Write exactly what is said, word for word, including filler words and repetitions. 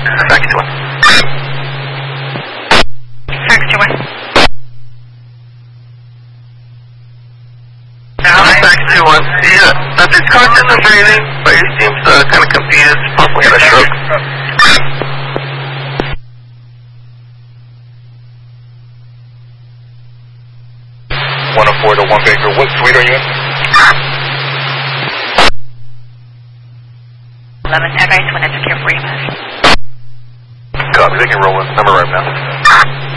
Back to one. Back to one. Now, back to one. Yeah, nothing's constant or anything, but he seems uh, kind of confused, possibly had a stroke. one oh four to one Baker. What suite are you in? eleven, Everett, one, that's secure for you. Copy, they can roll in. Number right now.